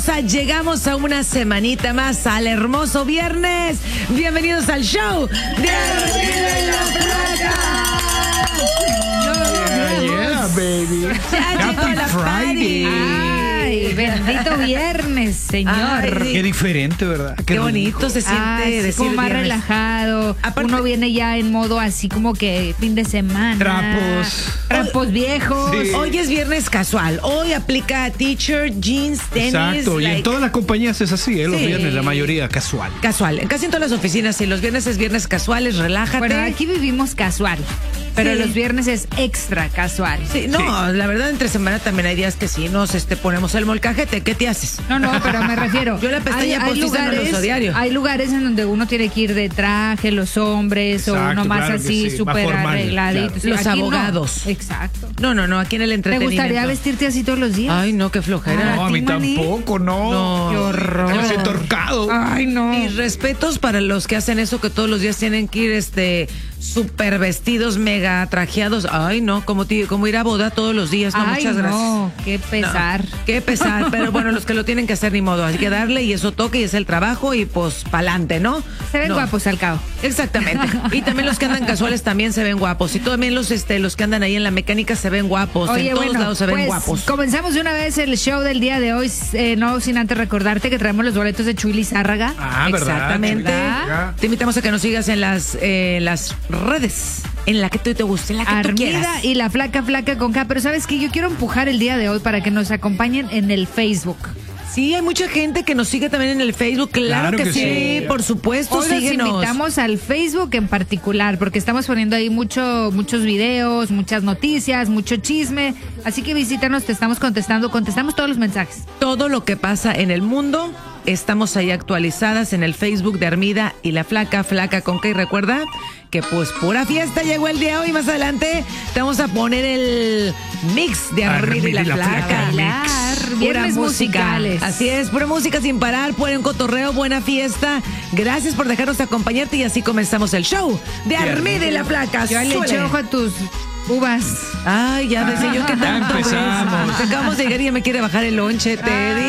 hermosa, llegamos a una semanita más al hermoso viernes. Bienvenidos al show de Arriba en la Placa. Yeah, baby. Ya llegó la Friday. Ay, bendito viernes, señor. Ay, Qué diferente, ¿verdad? Qué bonito se siente Sí, decir como más viernes. relajado. Aparte- Uno viene ya en modo así como que fin de semana. Trapos viejos. Sí. Hoy es viernes casual. Hoy aplica t-shirt, jeans, tenis. Exacto. Y en todas las compañías es así, los Sí. viernes, la mayoría casual. Casual. Casi en todas las oficinas, sí. Los viernes es viernes casuales, relájate. Bueno, aquí vivimos casual, pero Sí. los viernes es extra casual. Sí, no, la verdad, entre semana también hay días que sí nos ponemos el molcajete. ¿Qué te haces? No, pero me refiero. Yo la pestaña postiza no lo uso diario. Hay lugares en donde uno tiene que ir de traje, los hombres, o Exacto, uno más claro que así, sí, súper más formal, arregladito. claro. Sí, Los aquí no. abogados. Exacto. No, aquí en el ¿Te entretenimiento. gustaría vestirte así todos los días? Ay, no, qué flojera. No, a mí Maní? tampoco, no. Qué horror. Yo me siento ahorcado. Ay, no. Mis respetos para los que hacen eso, que todos los días tienen que ir súper vestidos, mega trajeados. Ay, no, como ir a boda todos los días. No, Ay, muchas gracias. no, qué pesar. No, qué pesar, pero bueno, los que lo tienen que hacer ni modo, hay que darle y eso toque y es el trabajo y pues pa'lante, ¿no? Se ven No. guapos al cabo. Exactamente. Y también los que andan casuales también se ven guapos. Y también los que andan ahí en la mecánica se ven guapos. Oye, en todos bueno, lados se ven pues, guapos. comenzamos de una vez el show del día de hoy, no sin antes recordarte que traemos los boletos de Chuy Lizárraga. Ah, ¿verdad? Exactamente. ¿verdad? Te invitamos a que nos sigas en las redes, en la que tú te guste, en la que tú Armida quieras. y la flaca con K. Pero ¿sabes qué? Yo quiero empujar el día de hoy para que nos acompañen en el Facebook. Sí, hay mucha gente que nos sigue también en el Facebook. Claro que sí, por supuesto, Hoy los síguenos. invitamos al Facebook en particular, porque estamos poniendo ahí muchos videos, muchas noticias, mucho chisme. Así que visítanos, te estamos contestamos todos los mensajes. Todo lo que pasa en el mundo, estamos ahí actualizadas en el Facebook de Armida y la flaca con K. Y recuerda que pues pura fiesta llegó el día de hoy. Más adelante te vamos a poner el mix de Armida y la flaca. Bailar, Pura viernes música. musicales. Así es, pura música sin parar, buen cotorreo, buena fiesta. Gracias por dejarnos acompañarte y así comenzamos el show de Armida y la flaca. Yo le eché Súbele. ojo a tus uvas. Ay, ya decía yo que tanto. empezamos. Acabamos de llegar y ya me quiere bajar el lonche, Teddy.